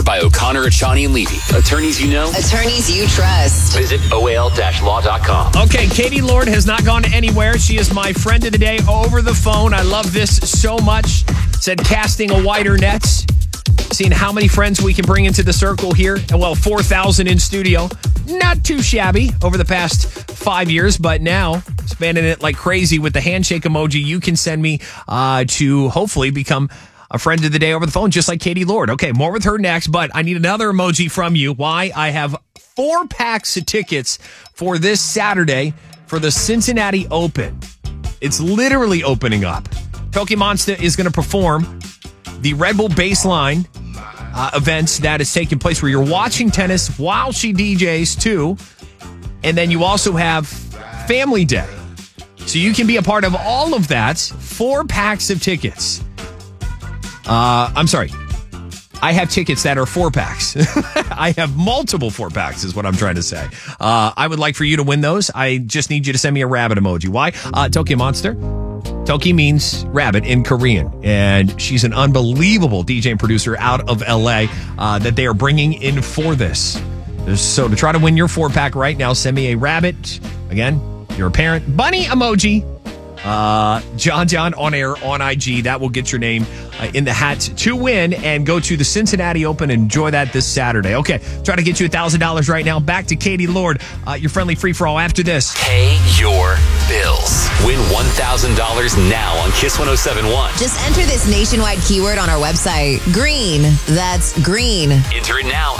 by O'Connor, Achani, and Levy. Attorneys you know. Attorneys you trust. Visit OAL-law.com. Okay, Katie Lord has not gone anywhere. She is my friend of the day over the phone. I love this so much. Said casting a wider net. Seeing how many friends we can bring into the circle here. And 4,000 in studio. Not too shabby over the past 5 years, but now expanding it like crazy with the handshake emoji you can send me to hopefully become a friend of the day over the phone, just like Katie Lord. Okay, more with her next, but I need another emoji from you. Why? I have 4 packs of tickets for this Saturday for the Cincinnati Open. It's literally opening up. Toki Monster is going to perform the Red Bull Baseline events that is taking place where you're watching tennis while she DJs too. And then you also have Family Day. So you can be a part of all of that. 4 packs of tickets. I'm sorry. I have tickets that are 4 packs. I have multiple 4 packs is what I'm trying to say. I would like for you to win those. I just need you to send me a rabbit emoji. Why? Toki Monster. Toki means rabbit in Korean. And she's an unbelievable DJ and producer out of LA that they are bringing in for this. So to try to win your 4-pack right now, send me a rabbit. Again, you're a parent. Bunny emoji. John on air on IG. That will get your name in the hat to win and go to the Cincinnati Open. Enjoy that this Saturday. Okay, try to get you $1,000 right now. Back to Katie Lord, your friendly free-for-all after this. Pay your bills. Win $1,000 now on Kiss 107.1. Just enter this nationwide keyword on our website. Green. That's green. Enter it now